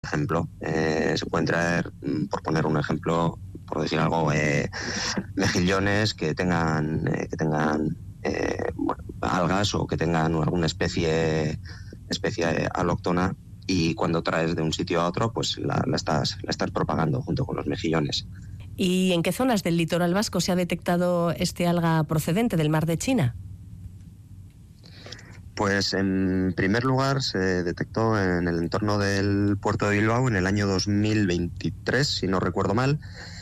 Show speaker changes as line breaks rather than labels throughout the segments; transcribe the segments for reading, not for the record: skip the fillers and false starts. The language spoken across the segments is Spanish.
ejemplo, se pueden traer, por poner un ejemplo, por decir algo, mejillones que tengan algas o que tengan alguna especie alóctona, y cuando traes de un sitio a otro, pues la estás propagando junto con los mejillones.
¿Y en qué zonas del litoral vasco se ha detectado este alga procedente del mar de China?
Pues en primer lugar se detectó en el entorno del puerto de Bilbao en el año 2023, si no recuerdo mal,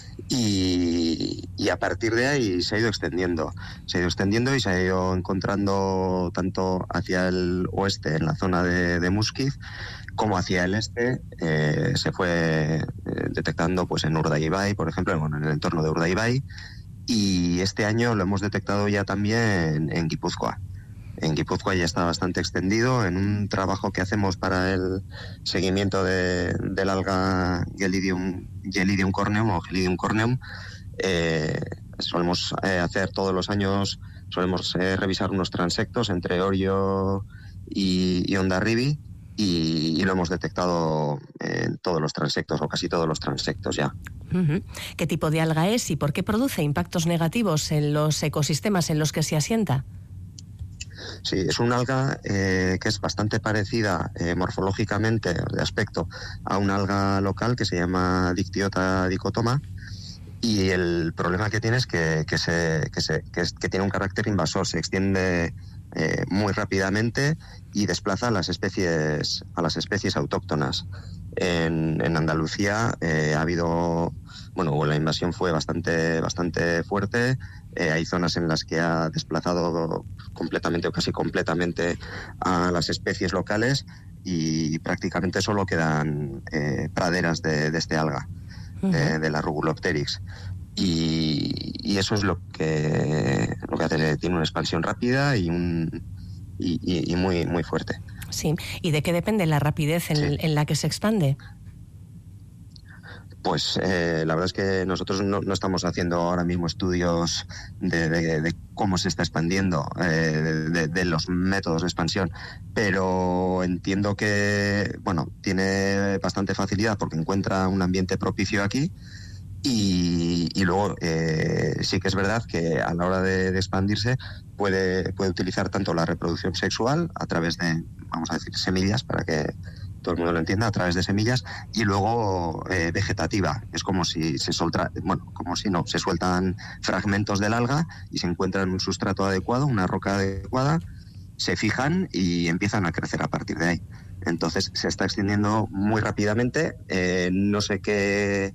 y a partir de ahí se ha ido extendiendo y se ha ido encontrando tanto hacia el oeste, en la zona de Muskiz, como hacia el este. Se fue detectando pues en Urdaibai, por ejemplo, en el entorno de Urdaibai, y este año lo hemos detectado ya también en Guipúzcoa. En Guipúzcoa ya está bastante extendido. En un trabajo que hacemos para el seguimiento del alga Gelidium corneum o Gelidium corneum, solemos hacer todos los años, revisar unos transectos entre Orio y Hondarribia, y lo hemos detectado en todos los transectos, o casi todos los transectos ya.
Uh-huh. ¿Qué tipo de alga es y por qué produce impactos negativos en los ecosistemas en los que se asienta?
Sí, es un alga que es bastante parecida morfológicamente, de aspecto, a una alga local que se llama Dictyota dicotoma, y el problema que tiene es que tiene un carácter invasor, se extiende muy rápidamente y desplaza a las especies autóctonas. En Andalucía ha habido, la invasión fue bastante fuerte. Hay zonas en las que ha desplazado completamente o casi completamente a las especies locales, y prácticamente solo quedan praderas de este alga, de la Rubulopteryx. Y eso es lo que hace, tiene una expansión rápida y muy, muy fuerte.
Sí. ¿Y de qué depende la rapidez en la que se expande?
Pues la verdad es que nosotros no estamos haciendo ahora mismo estudios de cómo se está expandiendo, de los métodos de expansión, pero entiendo que tiene bastante facilidad porque encuentra un ambiente propicio aquí, y luego sí que es verdad que a la hora de expandirse puede utilizar tanto la reproducción sexual a través de, vamos a decir, semillas, para que todo el mundo lo entienda, a través de semillas, y luego vegetativa. Es como si se sueltan fragmentos del alga y se encuentran un sustrato adecuado, una roca adecuada, se fijan y empiezan a crecer a partir de ahí. Entonces se está extendiendo muy rápidamente. No sé qué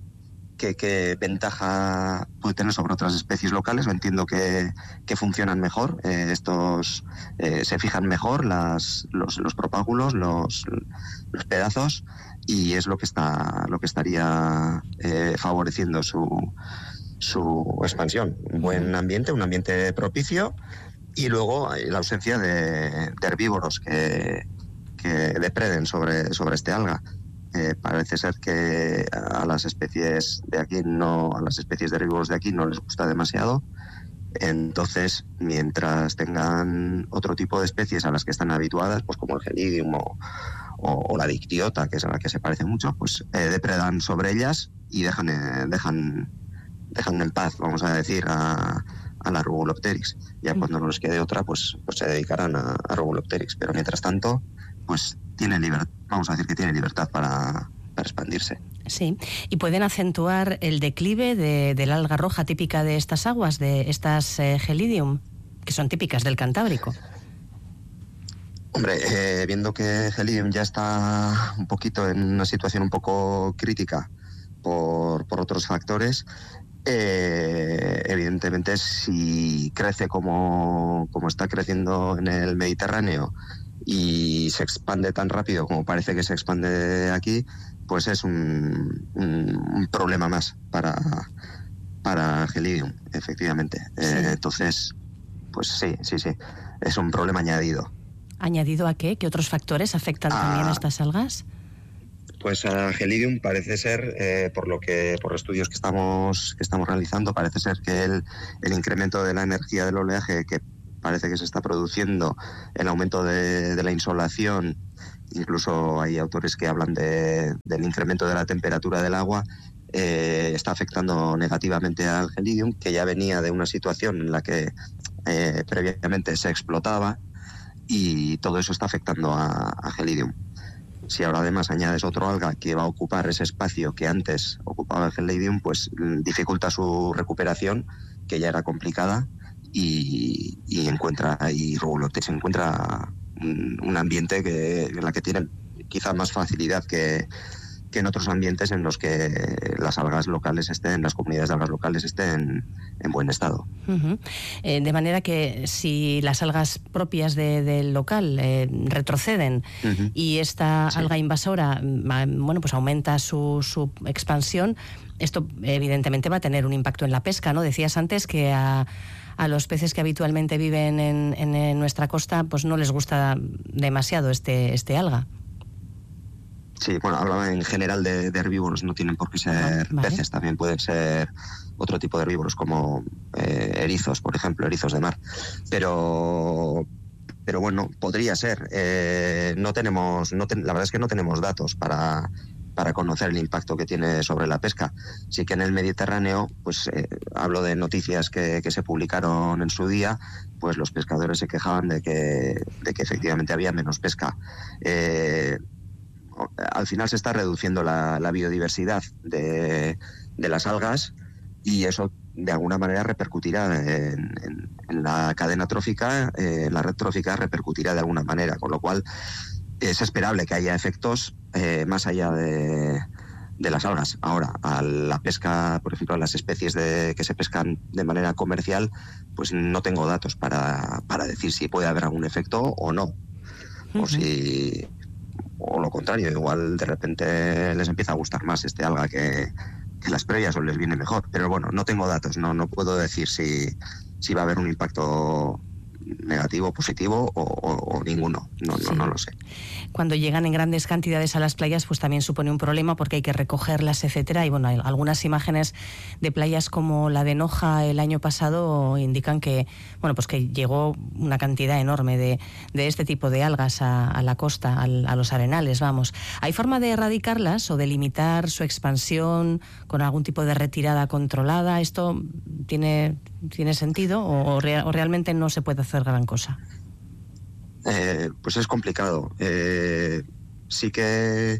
ventaja puede tener sobre otras especies locales. Entiendo que funcionan mejor, se fijan mejor los propágulos, los pedazos, y es lo que estaría favoreciendo su expansión. Un buen ambiente, un ambiente propicio, y luego la ausencia de herbívoros que depreden sobre este alga. Parece ser que a las especies de herbívoros de aquí no les gusta demasiado. Entonces, mientras tengan otro tipo de especies a las que están habituadas, pues como el Gelidium o la Dictyota, que es a la que se parece mucho, pues depredan sobre ellas y dejan en paz, vamos a decir, a la Rubulopteryx. Ya cuando no les quede otra, pues se dedicarán a Rubulopteryx. Pero mientras tanto, pues tiene libertad para expandirse.
Sí, y pueden acentuar el declive del alga roja típica de estas aguas, de estas Gelidium, que son típicas del Cantábrico.
Hombre, viendo que Gelidium ya está un poquito en una situación un poco crítica por otros factores, evidentemente, si crece como está creciendo en el Mediterráneo y se expande tan rápido como parece que se expande aquí, pues es un problema más para Gelidium, efectivamente.
Sí.
Entonces, pues sí, es un problema añadido.
¿Añadido a qué? ¿Qué otros factores afectan también a estas algas?
Pues a Gelidium parece ser, por estudios que estamos realizando, parece ser que el incremento de la energía del oleaje, que parece que se está produciendo, el aumento de la insolación incluso hay autores que hablan del incremento de la temperatura del agua, está afectando negativamente al Gelidium, que ya venía de una situación en la que previamente se explotaba, y todo eso está afectando a Gelidium. Si ahora además añades otro alga que va a ocupar ese espacio que antes ocupaba el Gelidium, pues dificulta su recuperación, que ya era complicada, y encuentra ahí Rubulotes, encuentra un ambiente en la que tienen quizá más facilidad que en otros ambientes en los que las algas locales las comunidades de algas locales estén en buen estado.
Uh-huh. De manera que si las algas propias del local retroceden, uh-huh, y esta alga invasora, bueno, pues aumenta su expansión, esto evidentemente va a tener un impacto en la pesca, ¿no? Decías antes que a los peces que habitualmente viven en nuestra costa, pues no les gusta demasiado este alga.
Sí, bueno, hablaba en general de herbívoros, no tienen por qué ser peces, también pueden ser otro tipo de herbívoros como erizos, por ejemplo, erizos de mar. Pero bueno, podría ser. La verdad es que no tenemos datos para conocer el impacto que tiene sobre la pesca. Sí que en el Mediterráneo, pues hablo de noticias que se publicaron en su día, pues los pescadores se quejaban de que efectivamente había menos pesca. Al final se está reduciendo la biodiversidad de las algas, y eso de alguna manera repercutirá en la cadena trófica, la red trófica repercutirá de alguna manera, con lo cual es esperable que haya efectos más allá de las algas. Ahora, a la pesca, por ejemplo, a las especies que se pescan de manera comercial, pues no tengo datos para decir si puede haber algún efecto o no, o lo contrario, igual de repente les empieza a gustar más este alga que las previas, o les viene mejor. Pero bueno, no tengo datos, no puedo decir si va a haber un impacto negativo, positivo o ninguno. No lo sé.
Cuando llegan en grandes cantidades a las playas, pues también supone un problema porque hay que recogerlas, etcétera. Y bueno, hay algunas imágenes de playas como la de Noja el año pasado indican que, bueno, pues que llegó una cantidad enorme de este tipo de algas a la costa, a los arenales, vamos. ¿Hay forma de erradicarlas o de limitar su expansión con algún tipo de retirada controlada? ¿Esto tiene sentido o realmente no se puede hacer gran cosa?
Pues es complicado. Sí que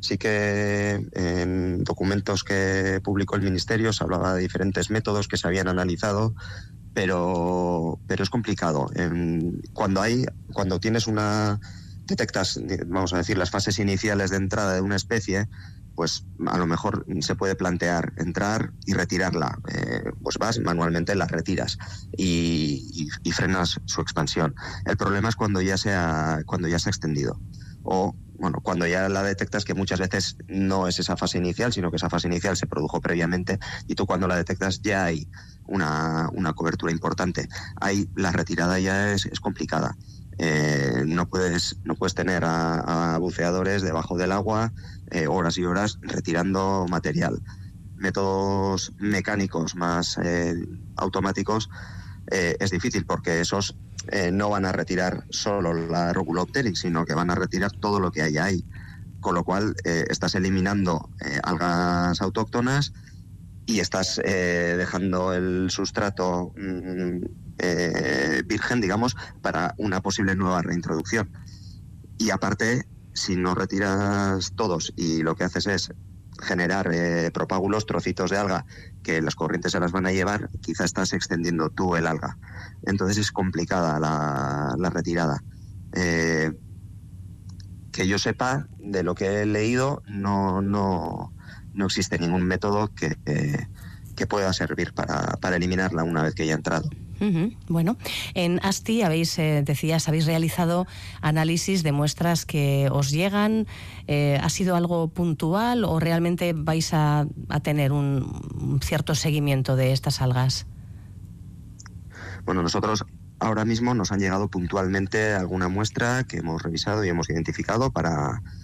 en documentos que publicó el Ministerio se hablaba de diferentes métodos que se habían analizado, pero es complicado. Cuando detectas, vamos a decir, las fases iniciales de entrada de una especie, pues a lo mejor se puede plantear entrar y retirarla. Pues vas manualmente, la retiras y frenas su expansión. El problema es cuando ya se ha extendido, o bueno, cuando ya la detectas, que muchas veces no es esa fase inicial, sino que esa fase inicial se produjo previamente, y tú cuando la detectas ya hay una cobertura importante. Ahí la retirada ya es complicada. No puedes tener a buceadores debajo del agua horas y horas retirando material. Métodos mecánicos más automáticos es difícil, porque esos no van a retirar solo la Rhugulopteryx, sino que van a retirar todo lo que hay ahí, con lo cual estás eliminando algas autóctonas y estás dejando el sustrato virgen, digamos, para una posible nueva reintroducción. Y aparte, si no retiras todos y lo que haces es generar propágulos, trocitos de alga que las corrientes se las van a llevar, quizá estás extendiendo tú el alga. Entonces es complicada la retirada. Que yo sepa, de lo que he leído, no existe ningún método que pueda servir para eliminarla una vez que haya entrado.
Uh-huh. Bueno, en ASTI habéis realizado análisis de muestras que os llegan. ¿Ha sido algo puntual o realmente vais a tener un cierto seguimiento de estas algas?
Bueno, nosotros ahora mismo nos han llegado puntualmente alguna muestra que hemos revisado y hemos identificado para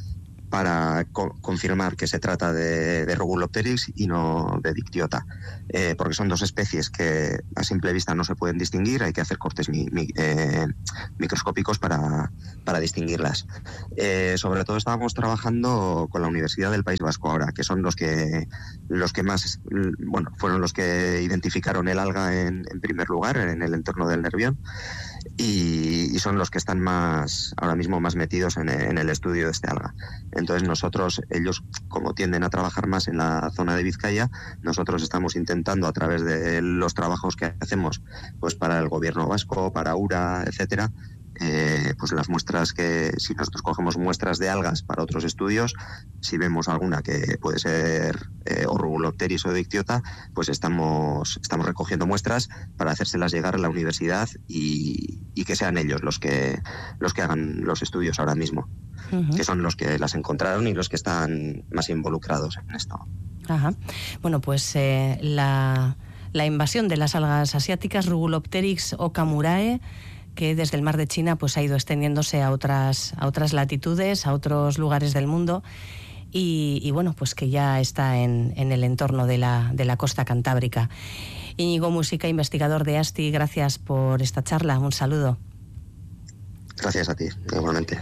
para confirmar que se trata de Rugulopteryx y no de Dictyota, porque son dos especies que a simple vista no se pueden distinguir, hay que hacer cortes microscópicos para distinguirlas. Sobre todo estábamos trabajando con la Universidad del País Vasco ahora, que son los que más, bueno, fueron los que identificaron el alga en primer lugar en el entorno del Nervión, y son los que están ahora mismo más metidos en el estudio de este alga. Entonces ellos como tienden a trabajar más en la zona de Vizcaya, nosotros estamos intentando a través de los trabajos que hacemos pues para el gobierno vasco, para URA, etcétera, pues las muestras si nosotros cogemos muestras de algas para otros estudios, si vemos alguna que puede ser o Rugulopteryx o Dictyota, pues estamos recogiendo muestras para hacérselas llegar a la universidad y que sean ellos los que hagan los estudios ahora mismo, que son los que las encontraron y los que están más involucrados en esto.
Ajá. Bueno, pues la invasión de las algas asiáticas, Rugulopteryx okamurae, que desde el mar de China pues ha ido extendiéndose a otras latitudes, a otros lugares del mundo, y bueno, pues que ya está en el entorno de la costa cantábrica. Íñigo Música, investigador de ASTI, gracias por esta charla. Un saludo.
Gracias a ti, igualmente.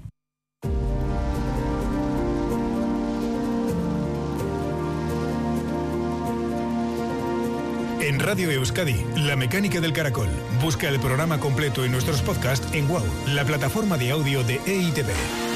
En Radio Euskadi, La Mecánica del Caracol. Busca el programa completo en nuestros podcasts en WOW, la plataforma de audio de EITV.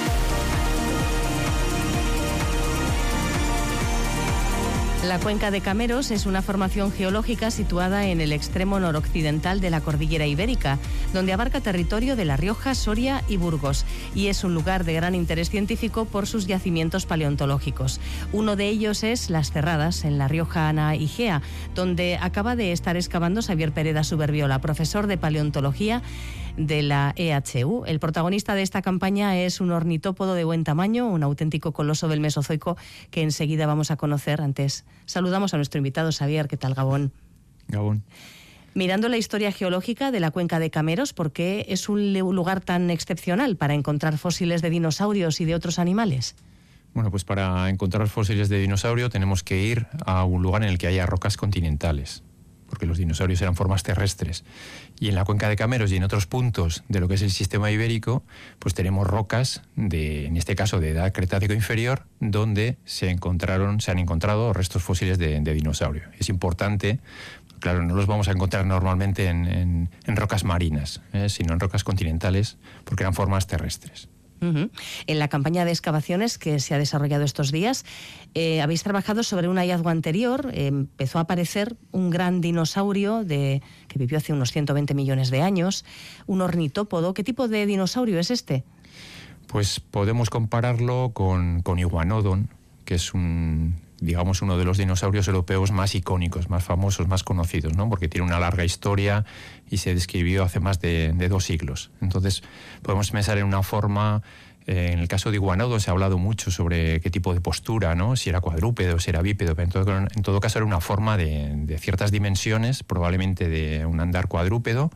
La cuenca de Cameros es una formación geológica situada en el extremo noroccidental de la cordillera ibérica, donde abarca territorio de La Rioja, Soria y Burgos, y es un lugar de gran interés científico por sus yacimientos paleontológicos. Uno de ellos es Las Cerradas, en La Rioja, Ana y Gea, donde acaba de estar excavando Xavier Pereda Suberbiola, profesor de paleontología de la EHU. El protagonista de esta campaña es un ornitópodo de buen tamaño, un auténtico coloso del Mesozoico que enseguida vamos a conocer. Antes saludamos a nuestro invitado Xavier. ¿Qué tal, Gabón?
Gabón.
Mirando la historia geológica de la cuenca de Cameros, ¿por qué es un lugar tan excepcional para encontrar fósiles de dinosaurios y de otros animales?
Bueno, pues para encontrar fósiles de dinosaurio tenemos que ir a un lugar en el que haya rocas continentales, porque los dinosaurios eran formas terrestres. Y en la cuenca de Cameros y en otros puntos de lo que es el sistema ibérico, pues tenemos rocas, en este caso de edad Cretácico inferior, donde se han encontrado restos fósiles de dinosaurio. Es importante, claro, no los vamos a encontrar normalmente en rocas marinas, sino en rocas continentales, porque eran formas terrestres.
Uh-huh. En la campaña de excavaciones que se ha desarrollado estos días, habéis trabajado sobre un hallazgo anterior. Empezó a aparecer un gran dinosaurio que vivió hace unos 120 millones de años, un ornitópodo. ¿Qué tipo de dinosaurio es este?
Pues podemos compararlo con Iguanodon, que es uno de los dinosaurios europeos más icónicos, más famosos, más conocidos, ¿no? Porque tiene una larga historia y se describió hace más de 2 siglos. Entonces, podemos pensar en una forma. En el caso de Iguanodon se ha hablado mucho sobre qué tipo de postura, ¿no? Si era cuadrúpedo, si era bípedo, pero en todo caso era una forma de ciertas dimensiones, probablemente de un andar cuadrúpedo.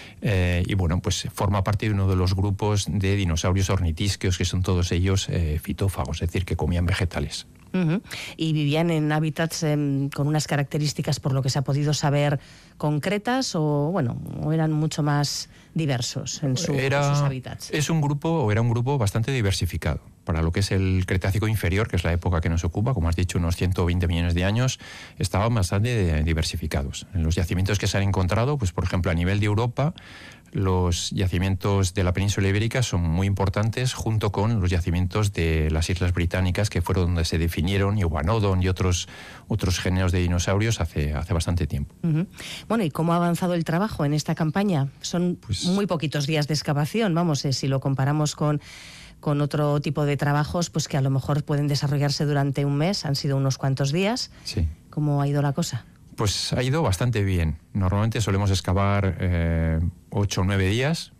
Y bueno, pues forma parte de uno de los grupos de dinosaurios ornitisquios, que son todos ellos fitófagos, es decir, que comían vegetales.
Uh-huh. Y vivían en hábitats con unas características, por lo que se ha podido saber, concretas, o eran mucho más diversos en sus hábitats.
Era un grupo bastante diversificado. Para lo que es el Cretácico inferior, que es la época que nos ocupa, como has dicho, unos 120 millones de años, estaban bastante diversificados. En los yacimientos que se han encontrado, pues por ejemplo a nivel de Europa, los yacimientos de la península ibérica son muy importantes, junto con los yacimientos de las Islas Británicas, que fueron donde se definieron Iguanodon y otros géneros de dinosaurios hace bastante tiempo.
Uh-huh. Bueno, ¿y cómo ha avanzado el trabajo en esta campaña? Son muy poquitos días de excavación, si lo comparamos con otro tipo de trabajos, pues que a lo mejor pueden desarrollarse durante un mes, han sido unos cuantos días.
Sí.
¿Cómo ha ido la cosa?
Pues ha ido bastante bien. Normalmente solemos excavar 8 o 9 días,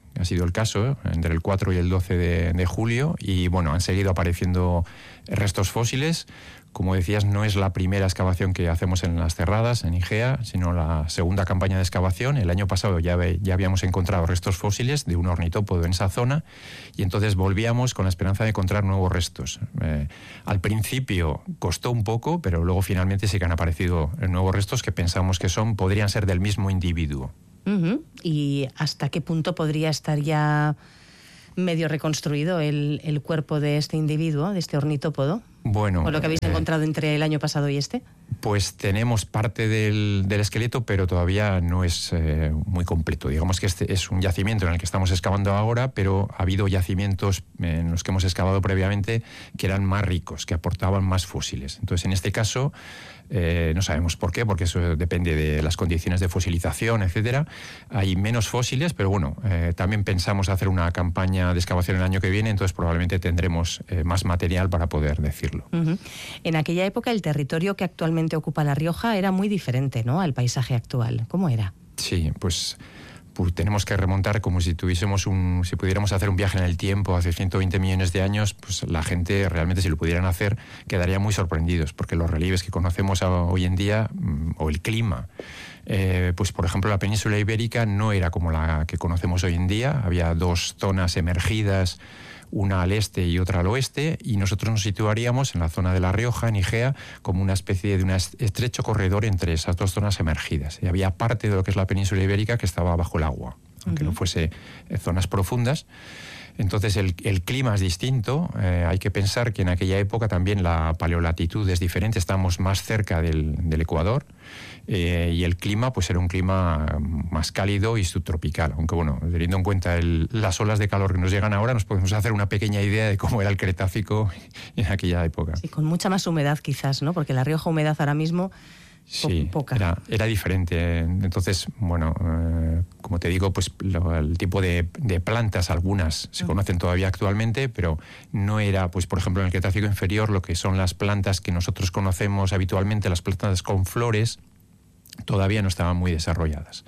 ha sido el caso, entre el 4 y el 12 de julio, y bueno, han seguido apareciendo restos fósiles. Como decías, no es la primera excavación que hacemos en las Cerradas, en Igea, sino la segunda campaña de excavación. El año pasado ya habíamos encontrado restos fósiles de un ornitópodo en esa zona, y entonces volvíamos con la esperanza de encontrar nuevos restos. Al principio costó un poco, pero luego finalmente sí que han aparecido nuevos restos que pensamos que podrían ser del mismo individuo.
Uh-huh. ¿Y hasta qué punto podría estar ya medio reconstruido el cuerpo de este individuo, de este ornitópodo?
Bueno,
¿O lo que habéis encontrado entre el año pasado y este?
Pues tenemos parte del esqueleto, pero todavía no es muy completo. Digamos que este es un yacimiento en el que estamos excavando ahora, pero ha habido yacimientos en los que hemos excavado previamente que eran más ricos, que aportaban más fósiles. Entonces, en este caso, no sabemos por qué, porque eso depende de las condiciones de fosilización, etcétera. Hay menos fósiles, pero bueno, también pensamos hacer una campaña de excavación el año que viene, entonces probablemente tendremos más material para poder decirlo.
Uh-huh. En aquella época el territorio que actualmente ocupa La Rioja era muy diferente, ¿no?, al paisaje actual. ¿Cómo era?
Sí, pues tenemos que remontar como si pudiéramos hacer un viaje en el tiempo hace 120 millones de años, pues la gente realmente, si lo pudieran hacer, quedaría muy sorprendidos, porque los relieves que conocemos hoy en día, o el clima, pues por ejemplo la península ibérica no era como la que conocemos hoy en día. Había dos zonas emergidas, una al este y otra al oeste, y nosotros nos situaríamos en la zona de La Rioja, en Igea, como una especie de un estrecho corredor entre esas dos zonas emergidas. Y había parte de lo que es la península ibérica que estaba bajo el agua, aunque no fuese zonas profundas. Entonces el clima es distinto. Hay que pensar que en aquella época también la paleolatitud es diferente, estamos más cerca del Ecuador, y el clima pues era un clima más cálido y subtropical, aunque bueno, teniendo en cuenta las olas de calor que nos llegan ahora, nos podemos hacer una pequeña idea de cómo era el Cretácico en aquella época.
Sí, con mucha más humedad quizás, ¿no? Porque La Rioja humedad ahora mismo...
Sí,
poca.
Era diferente. Entonces, bueno, como te digo, pues el tipo de plantas, algunas se conocen todavía actualmente, pero no era, pues por ejemplo, en el Cretácico inferior, lo que son las plantas que nosotros conocemos habitualmente, las plantas con flores, todavía no estaban muy desarrolladas.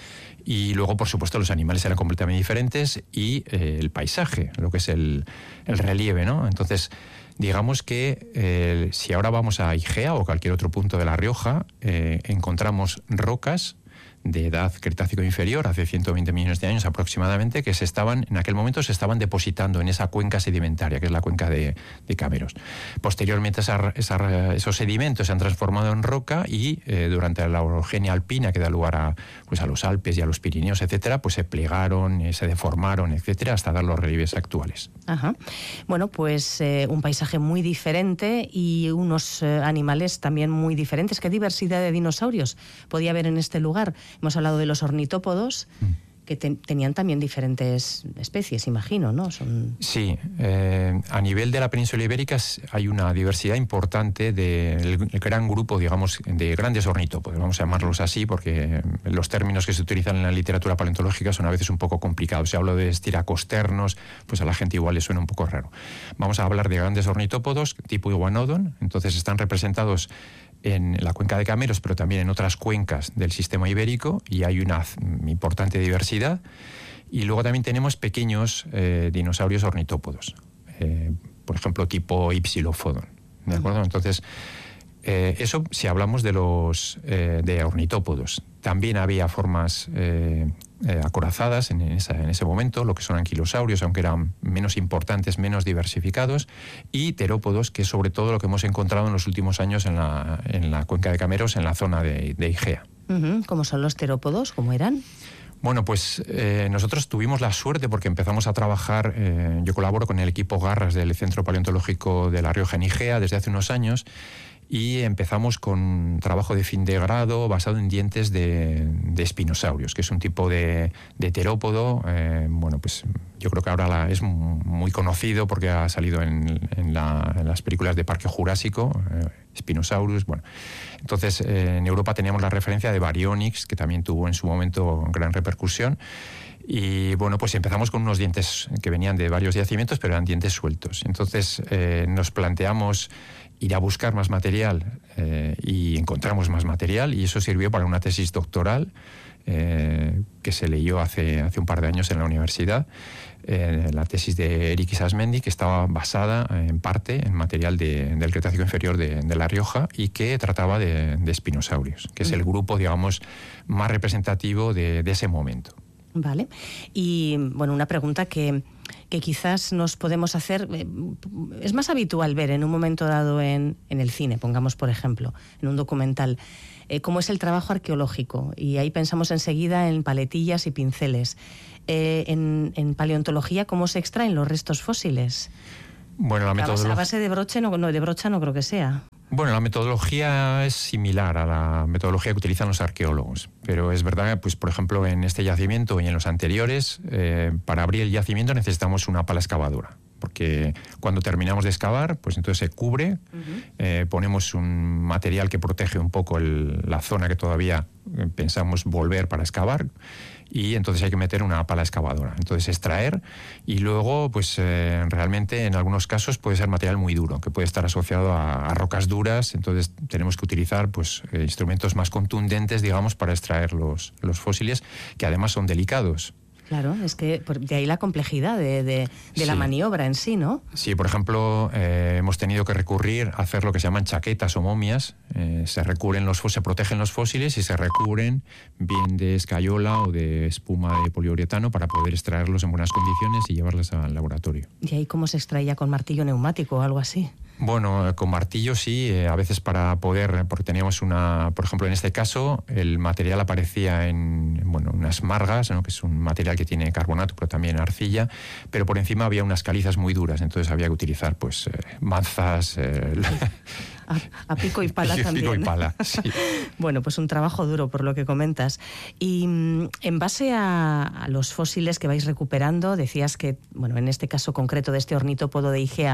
Y luego, por supuesto, los animales eran completamente diferentes, y el paisaje, lo que es el relieve, ¿no? Entonces, digamos que si ahora vamos a Igea o cualquier otro punto de La Rioja, encontramos rocas de edad Cretácico inferior, hace 120 millones de años aproximadamente, que en aquel momento se estaban depositando en esa cuenca sedimentaria, que es la cuenca de Cameros. Posteriormente esos sedimentos se han transformado en roca, y durante la orogenia alpina, que da lugar a los Alpes y a los Pirineos, etcétera, pues se plegaron, se deformaron, etcétera, hasta dar los relieves actuales.
Ajá. Bueno, pues un paisaje muy diferente y unos animales también muy diferentes. ¿Qué diversidad de dinosaurios podía haber en este lugar? Hemos hablado de los ornitópodos, que tenían también diferentes especies, imagino, ¿no?
Sí, a nivel de la península ibérica hay una diversidad importante del gran grupo, digamos, de grandes ornitópodos, vamos a llamarlos así, porque los términos que se utilizan en la literatura paleontológica son a veces un poco complicados. Si hablo de stiracosternos, pues a la gente igual le suena un poco raro. Vamos a hablar de grandes ornitópodos tipo Iguanodon. Entonces están representados en la cuenca de Cameros, pero también en otras cuencas del sistema ibérico, y hay una importante diversidad. Y luego también tenemos pequeños dinosaurios ornitópodos, por ejemplo, tipo Ipsilophodon, ¿de acuerdo? Entonces, eso si hablamos de de ornitópodos. También había formas acorazadas en ese momento, lo que son anquilosaurios, aunque eran menos importantes, menos diversificados, y terópodos, que es sobre todo lo que hemos encontrado en los últimos años en la cuenca de Cameros, en la zona de Igea.
¿Cómo son los terópodos? ¿Cómo eran?
Bueno, pues nosotros tuvimos la suerte, porque empezamos a trabajar, yo colaboro con el equipo Garras del Centro Paleontológico de La Rioja en Igea desde hace unos años, y empezamos con trabajo de fin de grado basado en dientes de espinosaurios, que es un tipo de terópodo. Bueno, pues yo creo que ahora es muy conocido porque ha salido en las películas de Parque Jurásico, Spinosaurus. Bueno, entonces en Europa teníamos la referencia de Baryonyx, que también tuvo en su momento gran repercusión. Y bueno, pues empezamos con unos dientes que venían de varios yacimientos, pero eran dientes sueltos. Entonces nos planteamos ir a buscar más material y encontramos más material, y eso sirvió para una tesis doctoral que se leyó hace un par de años en la universidad, la tesis de Eric Isasmendi, que estaba basada en parte en material del Cretácico inferior de La Rioja, y que trataba de espinosaurios, que es el grupo, digamos, más representativo de ese momento.
Vale. Y bueno, una pregunta que quizás nos podemos hacer, es más habitual ver en un momento dado en el cine, pongamos por ejemplo, en un documental, cómo es el trabajo arqueológico, y ahí pensamos enseguida en paletillas y pinceles. En paleontología, ¿cómo se extraen los restos fósiles?
Bueno, la metodología...
¿A base de broche? No, de brocha no creo que sea.
Bueno, la metodología es similar a la metodología que utilizan los arqueólogos, pero es verdad, pues por ejemplo, en este yacimiento y en los anteriores, para abrir el yacimiento necesitamos una pala excavadora, porque cuando terminamos de excavar, pues entonces se cubre, ponemos un material que protege un poco la zona que todavía pensamos volver para excavar, y entonces hay que meter una pala excavadora. Entonces extraer, y luego pues realmente en algunos casos puede ser material muy duro, que puede estar asociado a rocas duras, entonces tenemos que utilizar pues instrumentos más contundentes, digamos, para extraer los fósiles, que además son delicados.
Claro, es que de ahí la complejidad de la maniobra en sí, ¿no?
Sí, por ejemplo, hemos tenido que recurrir a hacer lo que se llaman chaquetas o momias. Se protegen los fósiles y se recubren bien de escayola o de espuma de poliuretano para poder extraerlos en buenas condiciones y llevarlos al laboratorio.
¿Y ahí cómo se extraía? ¿Con martillo neumático o algo así?
Bueno, con martillo sí, a veces para poder, porque teníamos por ejemplo, en este caso, el material aparecía en unas margas, ¿no?, que es un material que tiene carbonato, pero también arcilla, pero por encima había unas calizas muy duras, entonces había que utilizar pues manzas...
A pico y pala también.
Pico y pala, sí.
Bueno, pues un trabajo duro por lo que comentas. Y en base a los fósiles que vais recuperando, decías que, bueno, en este caso concreto de este ornitópodo de Igea,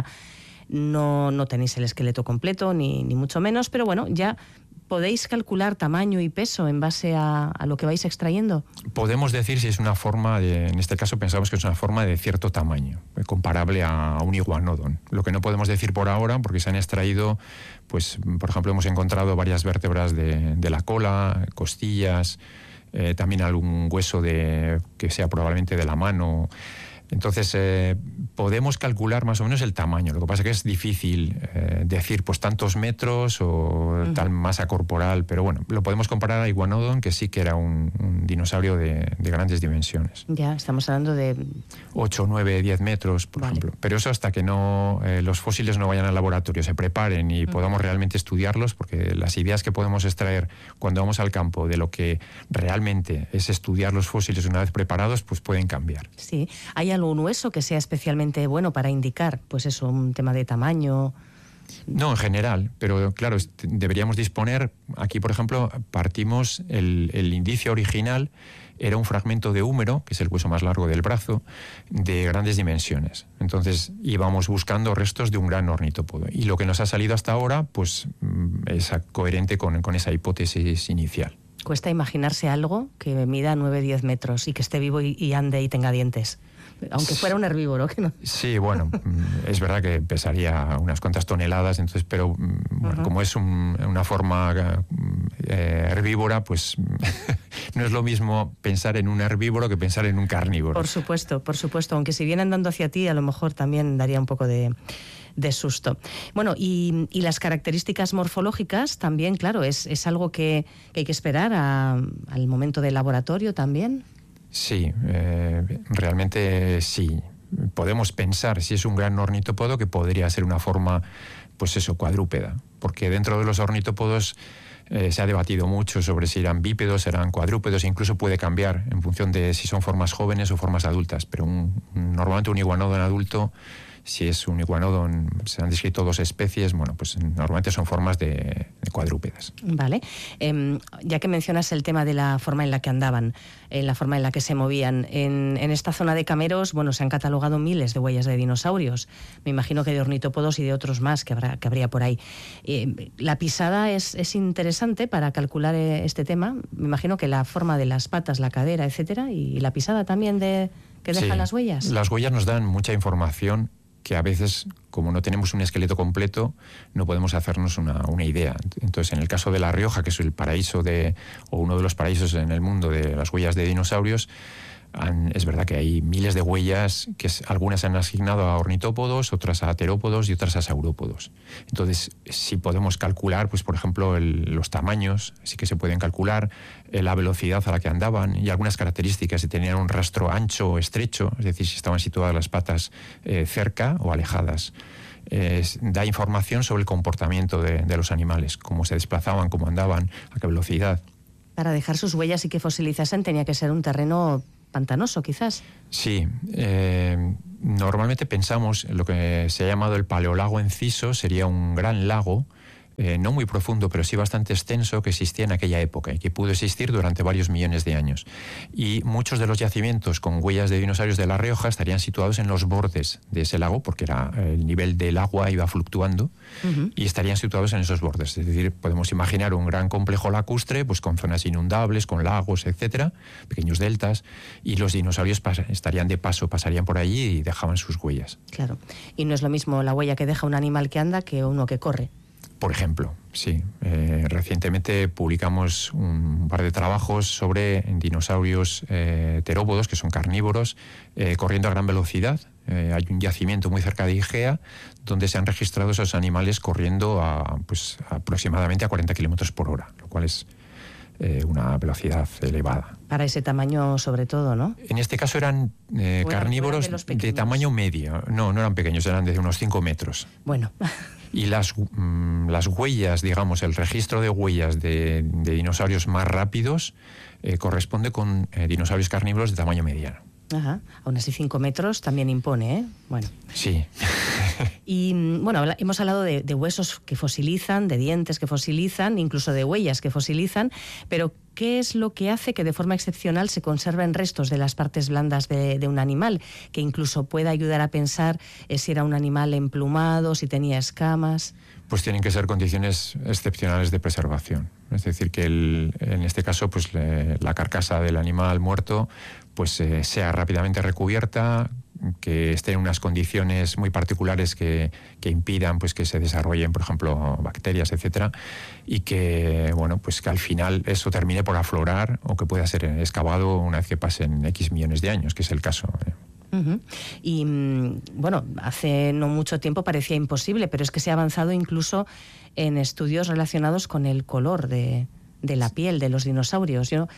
no tenéis el esqueleto completo, ni mucho menos, pero bueno, ya podéis calcular tamaño y peso en base a lo que vais extrayendo. Podemos decir si es una forma en este caso pensamos que es una forma de cierto tamaño, comparable a un iguanodon. Lo que no podemos decir por ahora, porque se han extraído, pues por ejemplo hemos encontrado varias vértebras de la cola, costillas, también algún hueso que sea probablemente de la mano. Entonces, podemos calcular más o menos el tamaño. Lo que pasa es que es difícil decir pues tantos metros o tal masa corporal, pero bueno, lo podemos comparar a Iguanodon, que sí que era un dinosaurio de grandes dimensiones. Ya, estamos hablando de 8, 9, 10 metros, por ejemplo. Pero eso hasta que los fósiles no vayan al laboratorio, se preparen y podamos realmente estudiarlos, porque las ideas que podemos extraer cuando vamos al campo de lo que realmente es estudiar los fósiles una vez preparados, pues pueden cambiar. Sí, ¿hay algún hueso que sea especialmente bueno para indicar, pues eso, un tema de tamaño? No, en general, pero claro, deberíamos disponer, aquí por ejemplo, partimos, el indicio original era un fragmento de húmero, que es el hueso más largo del brazo, de grandes dimensiones. Entonces íbamos buscando restos de un gran ornitópodo. Y lo que nos ha salido hasta ahora, pues es coherente con esa hipótesis inicial. Cuesta imaginarse algo que mida 9-10 metros y que esté vivo y ande y tenga dientes. Aunque fuera un herbívoro, que no. Sí, bueno, es verdad que pesaría unas cuantas toneladas, entonces, pero bueno, como es una forma herbívora, pues no es lo mismo pensar en un herbívoro que pensar en un carnívoro. Por supuesto, aunque si viene andando hacia ti, a lo mejor también daría un poco de susto. Bueno, y las características morfológicas también, claro, es algo que hay que esperar al momento del laboratorio también. Sí, realmente sí. Podemos pensar, si es un gran ornitópodo, que podría ser una forma, pues eso, cuadrúpeda, porque dentro de los ornitópodos se ha debatido mucho sobre si eran bípedos, eran cuadrúpedos, e incluso puede cambiar en función de si son formas jóvenes o formas adultas, pero normalmente un iguanodon adulto, si es un iguanodon, se han descrito 2 especies, bueno, pues normalmente son formas de cuadrúpedas. Vale. Ya que mencionas el tema de la forma en la que andaban, la forma en la que se movían, en esta zona de Cameros, bueno, se han catalogado miles de huellas de dinosaurios. Me imagino que de ornitópodos y de otros más que habría por ahí. La pisada es interesante interesante para calcular este tema. Me imagino que la forma de las patas, la cadera, etcétera, y la pisada también que dejan las huellas.
Las huellas nos dan mucha información que a veces, como no tenemos un esqueleto completo, no podemos hacernos una idea. Entonces, en el caso de La Rioja, que es el paraíso o uno de los paraísos en el mundo de las huellas de dinosaurios, es verdad que hay miles de huellas, que algunas se han asignado a ornitópodos, otras a terópodos y otras a saurópodos. Entonces, si podemos calcular, pues por ejemplo, los tamaños, sí que se pueden calcular, la velocidad a la que andaban y algunas características, si tenían un rastro ancho o estrecho, es decir, si estaban situadas las patas cerca o alejadas. Da información sobre el comportamiento de los animales, cómo se desplazaban, cómo andaban, a qué velocidad.
Para dejar sus huellas y que fosilizasen tenía que ser un terreno pantanoso, quizás.
Sí, normalmente pensamos en lo que se ha llamado el Paleolago Enciso, sería un gran lago, no muy profundo, pero sí bastante extenso, que existía en aquella época y que pudo existir durante varios millones de años. Y muchos de los yacimientos con huellas de dinosaurios de La Rioja estarían situados en los bordes de ese lago, porque el nivel del agua iba fluctuando, y estarían situados en esos bordes. Es decir, podemos imaginar un gran complejo lacustre, pues con zonas inundables, con lagos, etcétera, pequeños deltas, y los dinosaurios estarían de paso, pasarían por allí y dejaban sus huellas.
Claro. Y no es lo mismo la huella que deja un animal que anda que uno que corre.
Por ejemplo, sí. Recientemente publicamos un par de trabajos sobre dinosaurios terópodos, que son carnívoros, corriendo a gran velocidad. Hay un yacimiento muy cerca de Igea donde se han registrado esos animales corriendo aproximadamente a 40 kilómetros por hora, lo cual es una velocidad elevada.
Para ese tamaño, sobre todo, ¿no?
En este caso eran carnívoros de tamaño medio. No eran pequeños, eran de unos 5 metros.
Bueno.
Y las huellas, digamos, el registro de huellas de dinosaurios más rápidos corresponde con dinosaurios carnívoros de tamaño mediano.
Ajá. Aún así 5 metros también impone, ¿eh? Bueno.
Sí.
Y bueno, hemos hablado de huesos que fosilizan, de dientes que fosilizan, incluso de huellas que fosilizan, pero ¿qué es lo que hace que de forma excepcional se conserven restos de las partes blandas de un animal? Que incluso pueda ayudar a pensar si era un animal emplumado, si tenía escamas.
Pues tienen que ser condiciones excepcionales de preservación. Es decir, que en este caso pues la carcasa del animal muerto pues sea rápidamente recubierta, que esté en unas condiciones muy particulares que impidan pues que se desarrollen, por ejemplo, bacterias, etcétera, y que pues que al final eso termine por aflorar o que pueda ser excavado una vez que pasen X millones de años, que es el caso.
Uh-huh. Y bueno, hace no mucho tiempo parecía imposible, pero es que se ha avanzado incluso en estudios relacionados con el color de la piel de los dinosaurios. Yo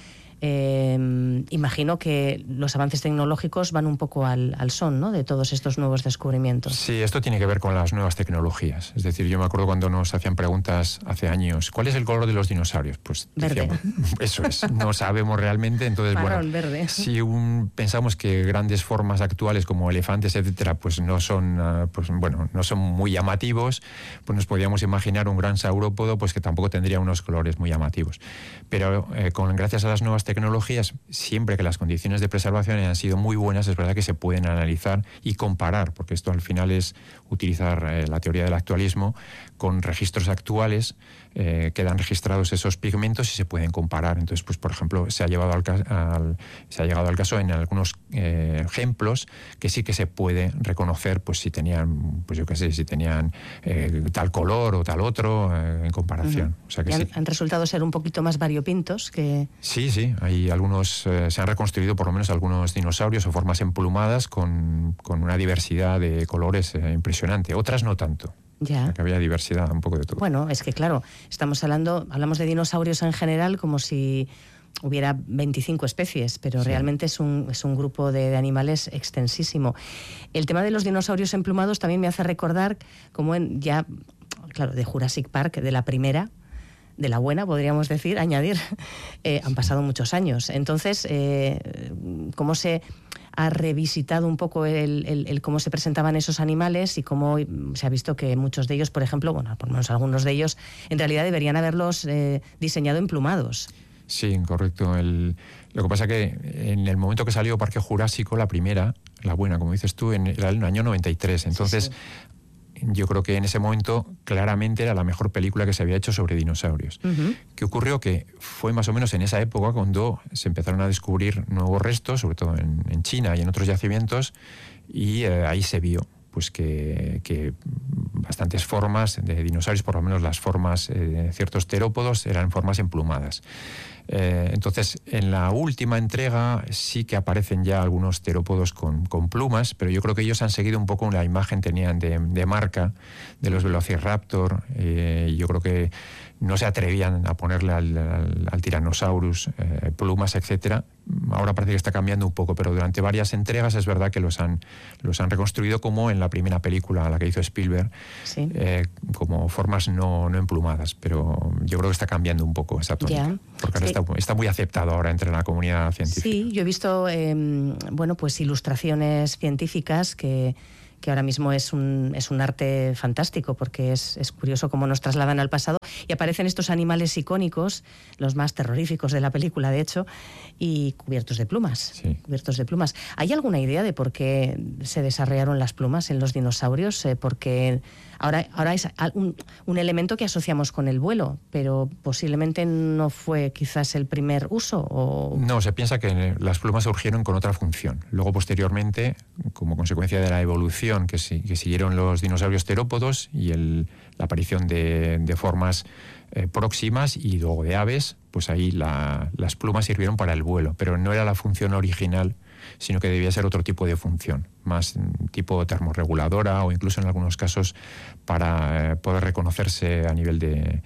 imagino que los avances tecnológicos van un poco al son, ¿no?, de todos estos nuevos descubrimientos.
Sí, esto tiene que ver con las nuevas tecnologías. Es decir, yo me acuerdo cuando nos hacían preguntas hace años, ¿cuál es el color de los dinosaurios? Pues decíamos,
verde.
Eso es, no sabemos realmente. Entonces,
marrón, verde.
Si pensamos que grandes formas actuales como elefantes, etcétera, pues no son muy llamativos, pues nos podíamos imaginar un gran saurópodo pues que tampoco tendría unos colores muy llamativos. Pero gracias a las nuevas tecnologías, siempre que las condiciones de preservación hayan sido muy buenas, es verdad que se pueden analizar y comparar, porque esto al final es utilizar la teoría del actualismo con registros actuales, quedan registrados esos pigmentos y se pueden comparar. Entonces, pues por ejemplo, se ha llegado al caso en algunos ejemplos que sí que se puede reconocer, pues si tenían, pues yo qué sé, si tenían tal color o tal otro en comparación.
Uh-huh.
O sea que
han resultado ser un poquito más variopintos que...
Sí, hay algunos, se han reconstruido por lo menos algunos dinosaurios o formas emplumadas con una diversidad de colores impresionante. Otras no tanto.
Ya.
Que había diversidad, un poco de todo.
Bueno, es que claro, hablamos de dinosaurios en general como si hubiera 25 especies, pero sí, realmente es un grupo de animales extensísimo. El tema de los dinosaurios emplumados también me hace recordar como de Jurassic Park, de la primera, de la buena, podríamos decir, añadir, han pasado muchos años. Entonces, ¿cómo se ha revisitado un poco el cómo se presentaban esos animales y cómo se ha visto que muchos de ellos, por ejemplo, por lo menos algunos de ellos, en realidad deberían haberlos diseñado emplumados?
Sí, correcto. Lo que pasa que en el momento que salió Parque Jurásico, la primera, la buena, como dices tú, era el año 93. Entonces... Sí. yo creo que en ese momento claramente era la mejor película que se había hecho sobre dinosaurios. ¿Qué ocurrió? Que fue más o menos en esa época cuando se empezaron a descubrir nuevos restos, sobre todo en China y en otros yacimientos, y ahí se vio pues que bastantes formas de dinosaurios, por lo menos las formas de ciertos terópodos, eran formas emplumadas. Entonces, en la última entrega sí que aparecen ya algunos terópodos con plumas, pero yo creo que ellos han seguido un poco la imagen tenían de marca de los Velociraptor. Yo creo que no se atrevían a ponerle al Tyrannosaurus plumas, etcétera. Ahora parece que está cambiando un poco, pero durante varias entregas es verdad que los han reconstruido como en la primera película, la que hizo Spielberg, sí. Como formas no emplumadas, pero yo creo que está cambiando un poco esa tónica, porque ahora está muy aceptado ahora entre la comunidad científica.
Sí, yo he visto pues ilustraciones científicas que ahora mismo es un arte fantástico, porque es curioso cómo nos trasladan al pasado y aparecen estos animales icónicos, los más terroríficos de la película, de hecho, y cubiertos de plumas. Sí. Cubiertos de plumas. ¿Hay alguna idea de por qué se desarrollaron las plumas en los dinosaurios? Porque ahora es un elemento que asociamos con el vuelo, pero posiblemente no fue quizás el primer uso. ¿O? No,
se piensa que las plumas surgieron con otra función. Luego, posteriormente, como consecuencia de la evolución que siguieron los dinosaurios terópodos y la aparición de formas próximas y luego de aves, pues ahí las plumas sirvieron para el vuelo, pero no era la función original, sino que debía ser otro tipo de función, más tipo termorreguladora o incluso en algunos casos para poder reconocerse a nivel de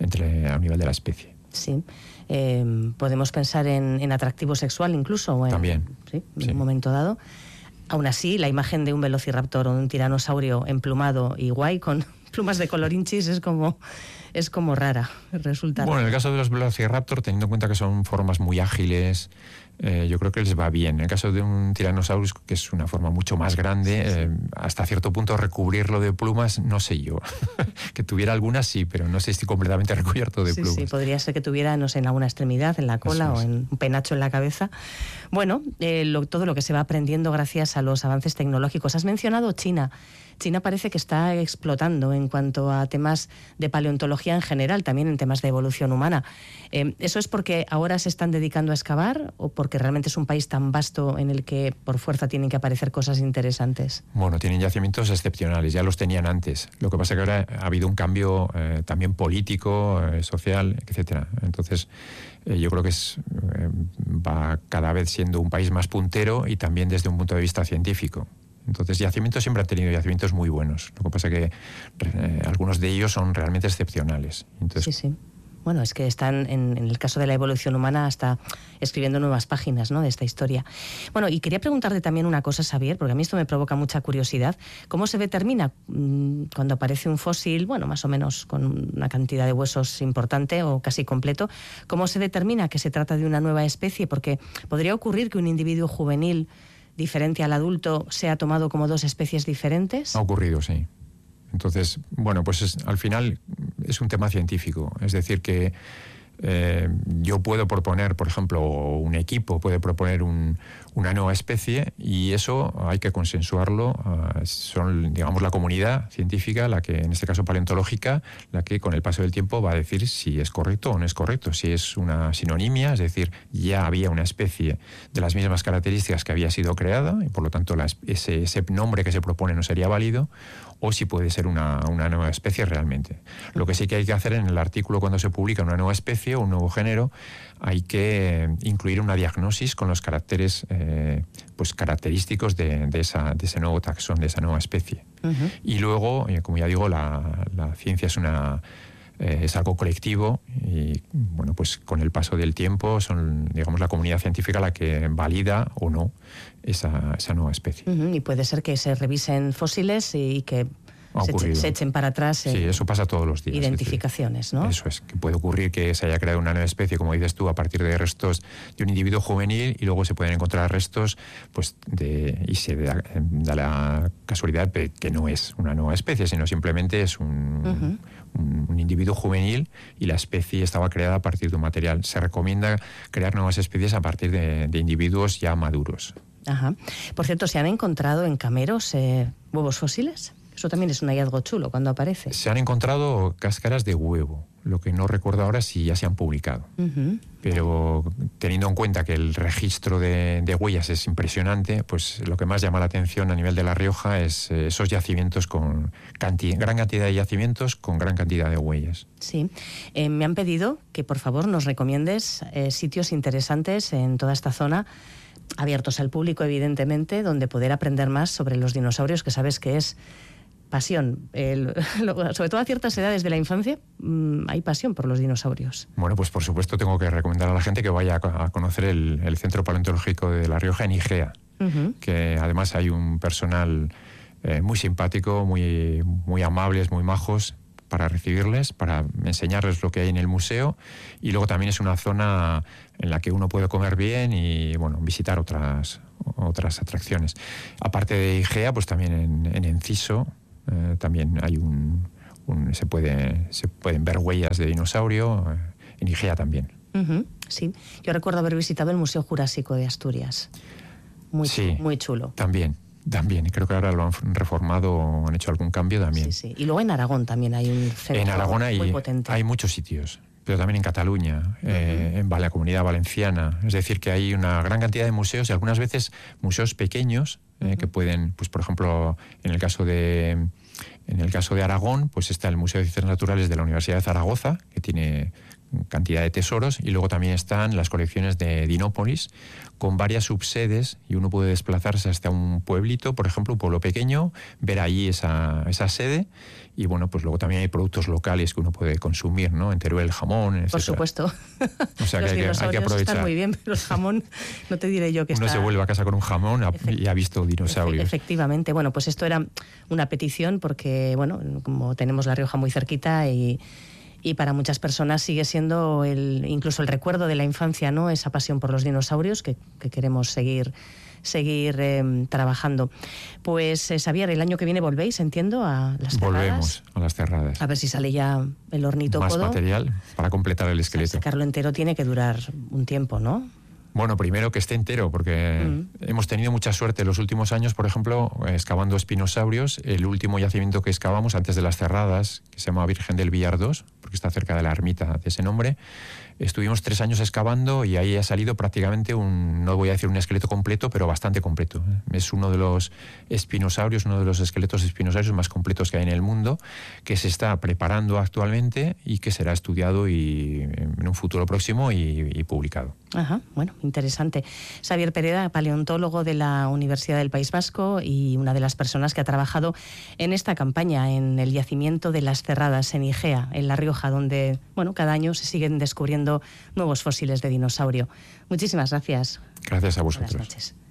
la especie.
Sí. Podemos pensar en atractivo sexual incluso.
También.
Sí, en un momento dado. Aún así, la imagen de un velociraptor o un tiranosaurio emplumado y guay con plumas de colorinchis es como rara, resulta.
Bueno, en el caso de los velociraptor, teniendo en cuenta que son formas muy ágiles, yo creo que les va bien. En el caso de un Tyrannosaurus, que es una forma mucho más grande, hasta cierto punto recubrirlo de plumas, no sé yo. Que tuviera algunas sí, pero no sé si completamente recubierto de plumas.
Sí, podría ser que tuviera, no sé, en alguna extremidad, en la cola o en un penacho en la cabeza. Bueno, todo lo que se va aprendiendo gracias a los avances tecnológicos. Has mencionado China. China parece que está explotando en cuanto a temas de paleontología en general, también en temas de evolución humana. ¿Eso es porque ahora se están dedicando a excavar o porque realmente es un país tan vasto en el que por fuerza tienen que aparecer cosas interesantes?
Bueno, tienen yacimientos excepcionales, ya los tenían antes. Lo que pasa es que ahora ha habido un cambio también político, social, etcétera. Entonces, yo creo que va cada vez siendo un país más puntero y también desde un punto de vista científico. Entonces, yacimientos siempre han tenido yacimientos muy buenos. Lo que pasa es que algunos de ellos son realmente excepcionales. Entonces,
sí. Bueno, es que están, en el caso de la evolución humana, hasta escribiendo nuevas páginas, ¿no?, de esta historia. Bueno, y quería preguntarte también una cosa, Xavier, porque a mí esto me provoca mucha curiosidad. ¿Cómo se determina cuando aparece un fósil, bueno, más o menos con una cantidad de huesos importante o casi completo, cómo se determina que se trata de una nueva especie? Porque podría ocurrir que un individuo juvenil diferente al adulto sea tomado como dos especies diferentes.
Ha ocurrido, sí. Entonces, bueno, pues al final es un tema científico. Es decir, que yo puedo proponer, por ejemplo, un equipo puede proponer una nueva especie y eso hay que consensuarlo. Son, digamos, la comunidad científica, la que, en este caso paleontológica, la que con el paso del tiempo va a decir si es correcto o no es correcto, si es una sinonimia, es decir, ya había una especie de las mismas características que había sido creada y por lo tanto ese nombre que se propone no sería válido, o si puede ser una nueva especie realmente. Lo que sí que hay que hacer en el artículo cuando se publica una nueva especie o un nuevo género, hay que incluir una diagnosis con los caracteres pues característicos de ese nuevo taxón, de esa nueva especie. Uh-huh. Y luego, como ya digo, la ciencia es algo colectivo y, bueno, pues con el paso del tiempo son, digamos, la comunidad científica la que valida o no esa nueva especie.
Uh-huh. Y puede ser que se revisen fósiles y que se echen para atrás.
Sí, eso pasa todos los días.
Identificaciones, ¿no?
Eso es, que puede ocurrir que se haya creado una nueva especie, como dices tú, a partir de restos de un individuo juvenil y luego se pueden encontrar restos, pues, y se da la casualidad de que no es una nueva especie, sino simplemente es un individuo juvenil y la especie estaba creada a partir de un material. Se recomienda crear nuevas especies a partir de individuos ya maduros.
Ajá. Por cierto, ¿se han encontrado en cameros huevos fósiles? Eso también es un hallazgo chulo cuando aparece.
Se han encontrado cáscaras de huevo, lo que no recuerdo ahora si ya se han publicado. Pero teniendo en cuenta que el registro de huellas es impresionante, pues lo que más llama la atención a nivel de La Rioja es esos yacimientos con gran cantidad de yacimientos con gran cantidad de huellas.
Sí. Me han pedido que por favor nos recomiendes sitios interesantes en toda esta zona, abiertos al público evidentemente, donde poder aprender más sobre los dinosaurios, que sabes que es pasión. Sobre todo a ciertas edades de la infancia hay pasión por los dinosaurios.
Bueno, pues por supuesto tengo que recomendar a la gente que vaya a conocer el Centro Paleontológico de La Rioja en Igea, que además hay un personal muy simpático, muy amables, muy majos, para recibirles, para enseñarles lo que hay en el museo, y luego también es una zona en la que uno puede comer bien y bueno, visitar otras atracciones. Aparte de Igea, pues también en Enciso también hay se pueden ver huellas de dinosaurio, en Igea también.
Sí, yo recuerdo haber visitado el Museo Jurásico de Asturias. Muy chulo.
También, creo que ahora lo han reformado, han hecho algún cambio también.
Sí. Y luego en Aragón también hay un centro.
En Aragón
muy potente.
Hay muchos sitios, pero también en Cataluña, en la Comunidad Valenciana. Es decir, que hay una gran cantidad de museos y algunas veces museos pequeños que pueden, pues por ejemplo, en el caso de Aragón, pues está el Museo de Ciencias Naturales de la Universidad de Zaragoza, que tiene cantidad de tesoros, y luego también están las colecciones de Dinópolis, con varias subsedes, y uno puede desplazarse hasta un pueblito, por ejemplo, un pueblo pequeño, ver ahí esa sede, y bueno, pues luego también hay productos locales que uno puede consumir, ¿no? En Teruel, jamón, etc.
Por supuesto.
O sea, que hay que aprovechar.
Están muy bien, pero el jamón, no te diré yo que
uno se vuelve a casa con un jamón y ha visto dinosaurios.
Efectivamente. Bueno, pues esto era una petición porque, bueno, como tenemos La Rioja muy cerquita y para muchas personas sigue siendo incluso el recuerdo de la infancia, ¿no? Esa pasión por los dinosaurios que queremos seguir trabajando. Pues Xavier, el año que viene volvéis, entiendo, a las cerradas.
Volvemos a las cerradas.
A ver si sale ya el ornitópodo.
Más material para completar el esqueleto.
Sacarlo entero tiene que durar un tiempo, ¿no?
Bueno, primero que esté entero, porque hemos tenido mucha suerte en los últimos años, por ejemplo, excavando espinosaurios. El último yacimiento que excavamos antes de las cerradas, que se llama Virgen del Villar 2, porque está cerca de la ermita de ese nombre, estuvimos 3 años excavando y ahí ha salido prácticamente no voy a decir un esqueleto completo, pero bastante completo. Es uno de los espinosaurios, uno de los esqueletos espinosaurios más completos que hay en el mundo, que se está preparando actualmente y que será estudiado en un futuro próximo y publicado.
Ajá, bueno, interesante. Xavier Pereda, paleontólogo de la Universidad del País Vasco y una de las personas que ha trabajado en esta campaña, en el yacimiento de las Cerradas, en Igea, en La Rioja, donde, bueno, cada año se siguen descubriendo nuevos fósiles de dinosaurio. Muchísimas gracias.
Gracias a vosotros.
Buenas noches.